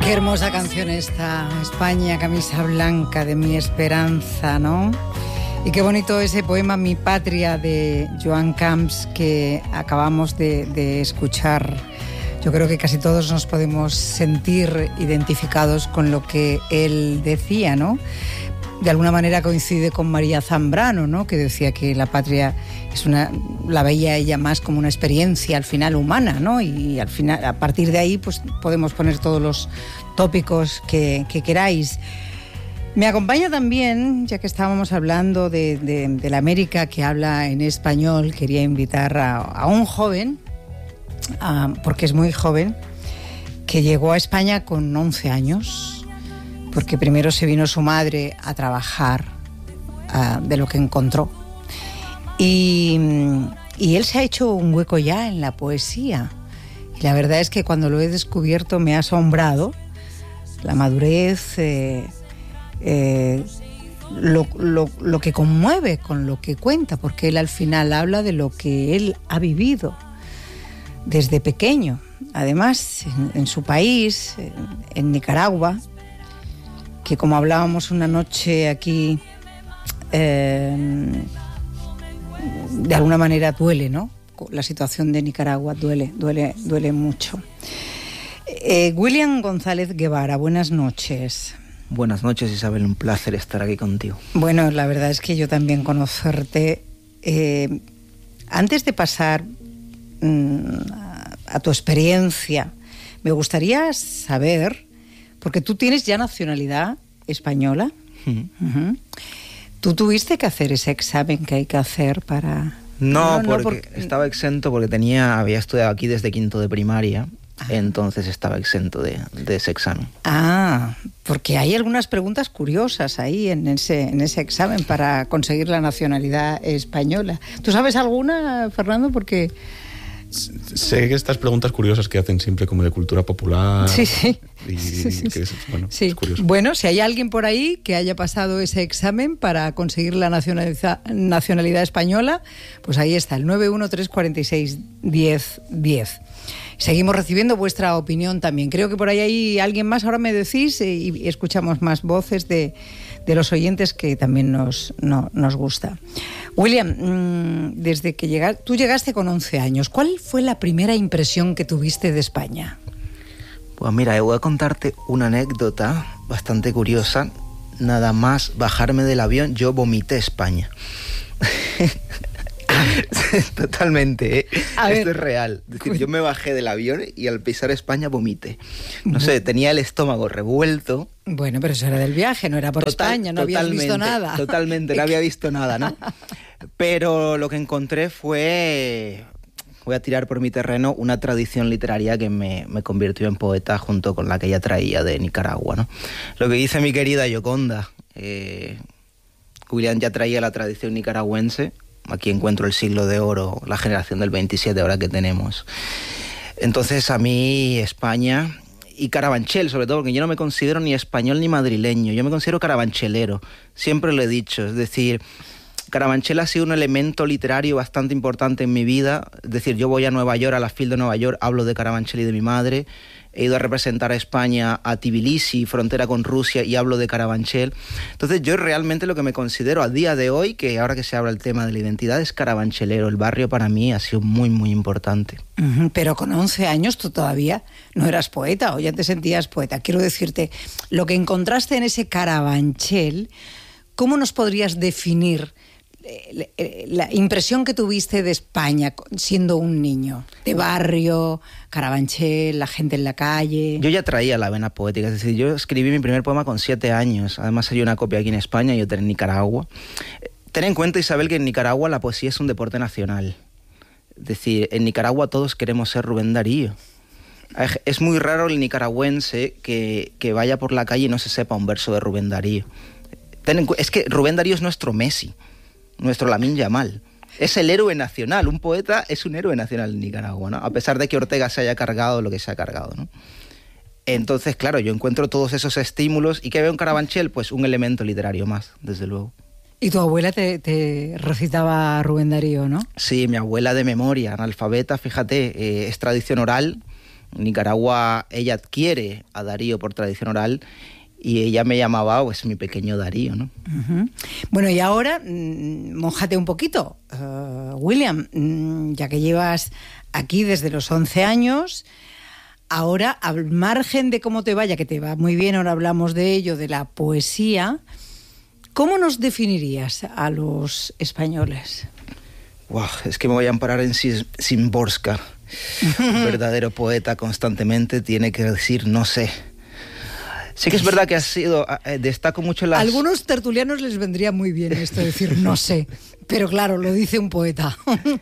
Qué hermosa canción esta, España, camisa blanca de mi esperanza, ¿no? Y qué bonito ese poema Mi Patria de Joan Camps que acabamos de escuchar. Yo creo que casi todos nos podemos sentir identificados con lo que él decía, ¿no? De alguna manera coincide con María Zambrano, ¿no? Que decía que la patria la veía ella más como una experiencia al final humana, ¿no? Y al final, a partir de ahí, pues podemos poner todos los tópicos que queráis. Me acompaña también, ya que estábamos hablando de la América que habla en español, quería invitar a un joven, porque es muy joven, que llegó a España con 11 años, porque primero se vino su madre a trabajar de lo que encontró. Y él se ha hecho un hueco ya en la poesía. Y la verdad es que cuando lo he descubierto me ha asombrado la madurez, lo que conmueve con lo que cuenta, porque él al final habla de lo que él ha vivido desde pequeño. Además, en su país, en Nicaragua, que como hablábamos una noche aquí, de alguna manera duele, ¿no? La situación de Nicaragua duele mucho. William González Guevara, buenas noches. Buenas noches, Isabel, un placer estar aquí contigo. Bueno, la verdad es que yo también conocerte. Antes de pasar a tu experiencia, me gustaría saber, porque tú tienes ya nacionalidad española. Uh-huh. ¿Tú tuviste que hacer ese examen que hay que hacer para...? No, porque estaba exento, porque había estudiado aquí desde quinto de primaria, entonces estaba exento de ese examen. Porque hay algunas preguntas curiosas ahí en ese examen para conseguir la nacionalidad española. ¿Tú sabes alguna, Fernando? Porque... Sé que estas preguntas curiosas que hacen siempre como de cultura popular. Sí. Es curioso. Bueno, si hay alguien por ahí que haya pasado ese examen para conseguir la nacionalidad española, pues ahí está, el 913461010. Seguimos recibiendo vuestra opinión también. Creo que por ahí hay alguien más, ahora me decís, y escuchamos más voces de los oyentes que también nos gusta. William, desde que tú llegaste con 11 años, ¿cuál fue la primera impresión que tuviste de España? Pues mira, voy a contarte una anécdota bastante curiosa. Nada más bajarme del avión, yo vomité España. Totalmente, ¿eh? Esto es real. Es decir, yo me bajé del avión y al pisar España vomité. No sé, tenía el estómago revuelto. Bueno, pero eso era del viaje, no era por España, no habías visto nada. Totalmente, no había visto nada, ¿no? Pero lo que encontré fue, voy a tirar por mi terreno, una tradición literaria que me convirtió en poeta junto con la que ella traía de Nicaragua, ¿no? Lo que dice mi querida Yoconda, William ya traía la tradición nicaragüense. Aquí encuentro el siglo de oro, la generación del 27 ahora que tenemos. Entonces a mí España y Carabanchel, sobre todo, porque yo no me considero ni español ni madrileño, yo me considero carabanchelero, siempre lo he dicho. Es decir, Carabanchel ha sido un elemento literario bastante importante en mi vida. Es decir, yo voy a Nueva York, a la FIL de Nueva York, hablo de Carabanchel y de mi madre. He ido a representar a España, a Tbilisi, frontera con Rusia, y hablo de Carabanchel. Entonces yo realmente lo que me considero a día de hoy, que ahora que se habla el tema de la identidad, es carabanchelero. El barrio para mí ha sido muy, muy importante. Pero con 11 años tú todavía no eras poeta, o ya te sentías poeta. Quiero decirte, lo que encontraste en ese Carabanchel, ¿cómo nos podrías definir la impresión que tuviste de España siendo un niño? De barrio, Carabanchel, la gente en la calle... Yo ya traía la vena poética, es decir, yo escribí mi primer poema con 7 años. Además hay una copia aquí en España y otra en Nicaragua. Ten en cuenta, Isabel, que en Nicaragua la poesía es un deporte nacional. Es decir, en Nicaragua todos queremos ser Rubén Darío. Es muy raro el nicaragüense que vaya por la calle y no se sepa un verso de Rubén Darío. Es que Rubén Darío es nuestro Messi, nuestro Lamine Yamal. Es el héroe nacional. Un poeta es un héroe nacional en Nicaragua, ¿no? A pesar de que Ortega se haya cargado lo que se ha cargado, ¿no? Entonces, claro, yo encuentro todos esos estímulos. ¿Y qué veo en Carabanchel? Pues un elemento literario más, desde luego. Y tu abuela te recitaba Rubén Darío, ¿no? Sí, mi abuela de memoria, analfabeta, fíjate, es tradición oral. Nicaragua, ella adquiere a Darío por tradición oral y ella me llamaba pues mi pequeño Darío, ¿no? Uh-huh. Bueno, y ahora, mójate un poquito, William, ya que llevas aquí desde los 11 años, ahora, al margen de cómo te vaya, que te va muy bien, ahora hablamos de ello, de la poesía, ¿cómo nos definirías a los españoles? Wow, es que me voy a amparar en Szymborska. Un verdadero poeta constantemente tiene que decir no sé. Sí que es verdad que destaco mucho las... A algunos tertulianos les vendría muy bien esto de decir no sé, pero claro, lo dice un poeta.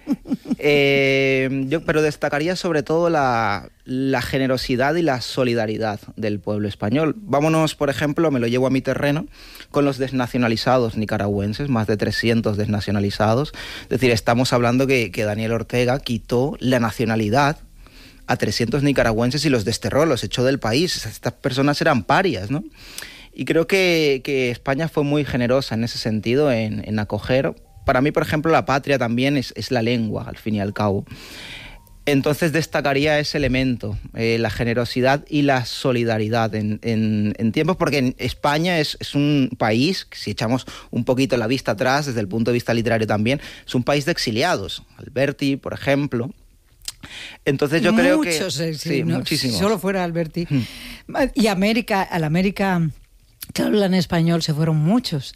Pero destacaría sobre todo la generosidad y la solidaridad del pueblo español. Vámonos, por ejemplo, me lo llevo a mi terreno, con los desnacionalizados nicaragüenses, más de 300 desnacionalizados. Es decir, estamos hablando que Daniel Ortega quitó la nacionalidad a 300 nicaragüenses y los desterró, los echó del país. Estas personas eran parias, ¿no? Y creo que España fue muy generosa en ese sentido, en acoger. Para mí, por ejemplo, la patria también es la lengua, al fin y al cabo. Entonces destacaría ese elemento, la generosidad y la solidaridad en tiempos, porque en España es un país, si echamos un poquito la vista atrás, desde el punto de vista literario también, es un país de exiliados. Alberti, por ejemplo. Entonces yo creo que... Sí, no, muchísimos. Si solo fuera Alberti. Y a la América que hablan español se fueron muchos.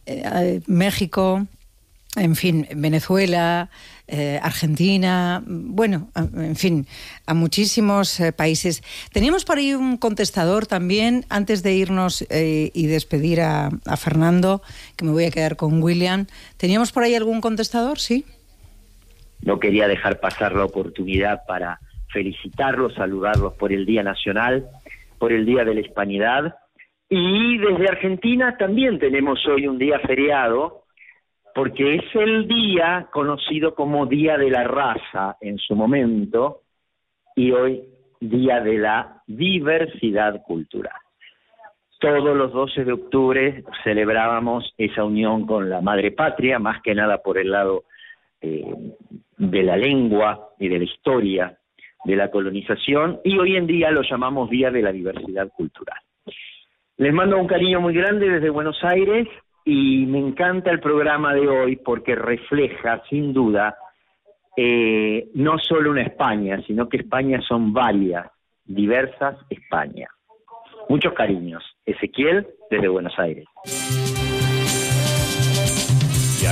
México, en fin, Venezuela, Argentina, bueno, en fin, a muchísimos países. Teníamos por ahí un contestador también, antes de irnos y despedir a Fernando, que me voy a quedar con William. ¿Teníamos por ahí algún contestador? Sí. No quería dejar pasar la oportunidad para felicitarlos, saludarlos por el Día Nacional, por el Día de la Hispanidad. Y desde Argentina también tenemos hoy un día feriado, porque es el día conocido como Día de la Raza en su momento, y hoy Día de la Diversidad Cultural. Todos los 12 de octubre celebrábamos esa unión con la madre patria, más que nada por el lado de la lengua y de la historia de la colonización, y hoy en día lo llamamos Día de la Diversidad Cultural. Les mando un cariño muy grande desde Buenos Aires y me encanta el programa de hoy porque refleja, sin duda, no solo una España, sino que España son varias, diversas España. Muchos cariños. Ezequiel, desde Buenos Aires.